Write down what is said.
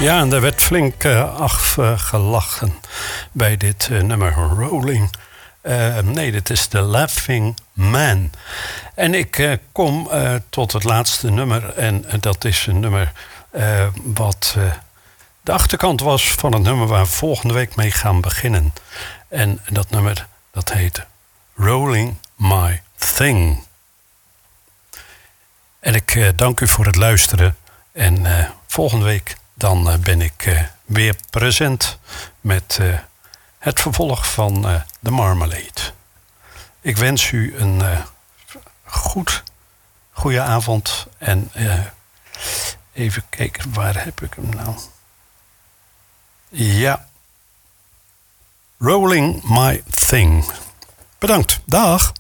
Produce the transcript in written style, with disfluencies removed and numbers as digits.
Ja, en er werd flink afgelachen bij dit nummer Rolling. Nee, dit is The Laughing Man. En ik kom tot het laatste nummer. En dat is een nummer wat de achterkant was van het nummer waar we volgende week mee gaan beginnen. En dat nummer, dat heet Rolling My Thing. En ik dank u voor het luisteren. En volgende week dan ben ik weer present met het vervolg van The Marmalade. Ik wens u een goede avond. En even kijken, waar heb ik hem nou? Ja. Rolling My Thing. Bedankt. Dag.